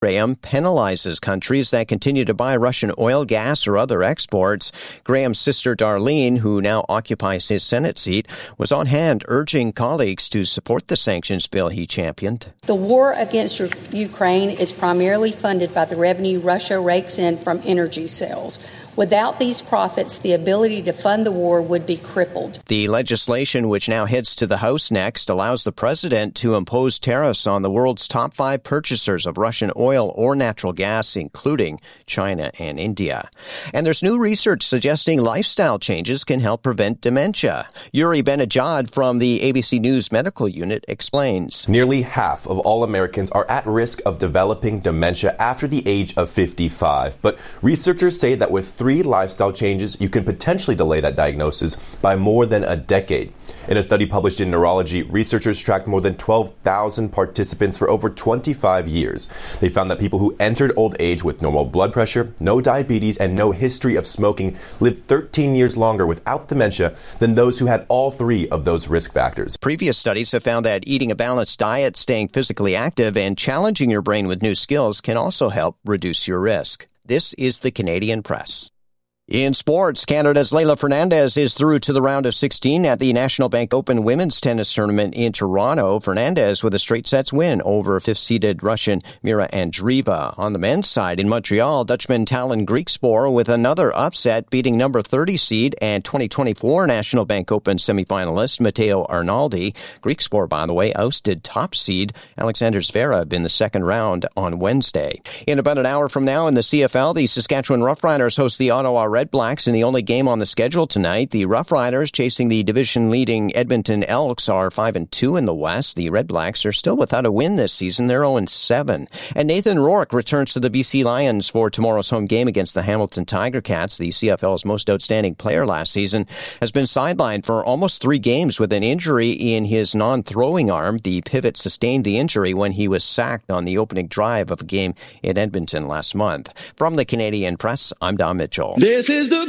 Graham penalizes countries that continue to buy Russian oil, gas, or other exports. Graham's sister Darlene, who now occupies his Senate seat, was on hand urging colleagues to support the sanctions bill he championed. The war against Ukraine is primarily funded by the revenue Russia rakes in from energy sales. Without these profits, the ability to fund the war would be crippled. The legislation, which now heads to the House next, allows the president to impose tariffs on the world's top 5 purchasers of Russian oil or natural gas, including China and India. And there's new research suggesting lifestyle changes can help prevent dementia. Yuri Benajad from the ABC News Medical Unit explains. Nearly half of all Americans are at risk of developing dementia after the age of 55. But researchers say that with 3 lifestyle changes, you can potentially delay that diagnosis by more than a decade. In a study published in Neurology, researchers tracked more than 12,000 participants for over 25 years. They found that people who entered old age with normal blood pressure, no diabetes, and no history of smoking lived 13 years longer without dementia than those who had all 3 of those risk factors. Previous studies have found that eating a balanced diet, staying physically active, and challenging your brain with new skills can also help reduce your risk. This is the Canadian Press. In sports, Canada's Leylah Fernandez is through to the round of 16 at the National Bank Open women's tennis tournament in Toronto. Fernandez with a straight sets win over 5th-seeded Russian Mira Andreeva. On the men's side in Montreal, Dutchman Talon Griekspoor with another upset, beating number 30 seed and 2024 National Bank Open semifinalist Matteo Arnaldi. Griekspoor, by the way, ousted top seed Alexander Zverev in the second round on Wednesday. In about an hour from now in the CFL, the Saskatchewan Roughriders host the Ottawa Red Blacks in the only game on the schedule tonight. The Roughriders, chasing the division-leading Edmonton Elks, are 5-2 in the West. The Red Blacks are still without a win this season. They're 0-7. And Nathan Rourke returns to the BC Lions for tomorrow's home game against the Hamilton Tiger Cats. The CFL's most outstanding player last season has been sidelined for almost 3 games with an injury in his non-throwing arm. The pivot sustained the injury when he was sacked on the opening drive of a game in Edmonton last month. From the Canadian Press, I'm Don Mitchell. This is the